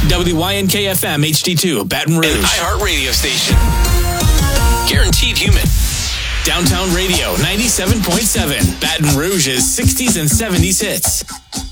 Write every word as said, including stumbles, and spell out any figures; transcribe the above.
W Y N K F M H D two, Baton Rouge. An iHeart radio station. Guaranteed human. Downtown Radio ninety-seven point seven, Baton Rouge's sixties and seventies hits.